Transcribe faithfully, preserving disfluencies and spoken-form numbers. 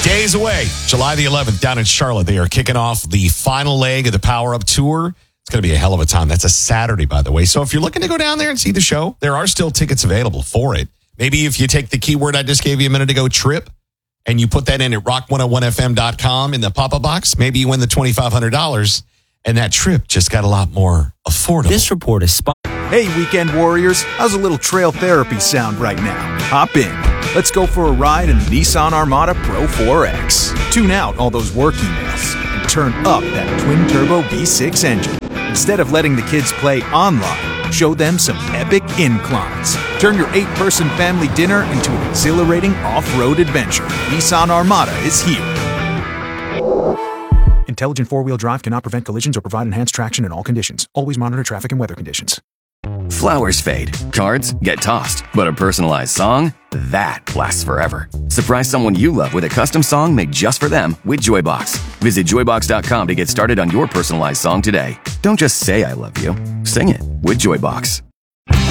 Days away, July the eleventh, down in Charlotte. They are kicking off the final leg of the Power Up Tour. It's going to be a hell of a time. That's a Saturday, by the way. So if you're looking to go down there and see the show, there are still tickets available for it. Maybe if you take the keyword I just gave you a minute ago, trip, and you put that in at rock one oh one f m dot com in the pop-up box, maybe you win the twenty-five hundred dollars, and that trip just got a lot more affordable. This report is spot. Hey, weekend warriors, how's a little trail therapy sound right now? Hop in. Let's go for a ride in the Nissan Armada Pro four X. Tune out all those work emails and turn up that twin-turbo V six engine. Instead of letting the kids play online, show them some epic inclines. Turn your eight-person family dinner into an exhilarating off-road adventure. Nissan Armada is here. Intelligent four-wheel drive cannot prevent collisions or provide enhanced traction in all conditions. Always monitor traffic and weather conditions. Flowers fade, cards get tossed, but a personalized song, that lasts forever. Surprise someone you love with a custom song made just for them with Joybox. Visit joybox dot com to get started on your personalized song today. Don't just say I love you, sing it with Joybox.